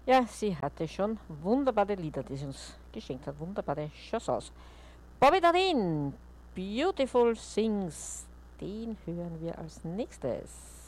Ja, sie hatte schon wunderbare Lieder, die sie uns geschenkt hat. Wunderbare Chansons. Bobby Darin, Beautiful Things, den hören wir als nächstes.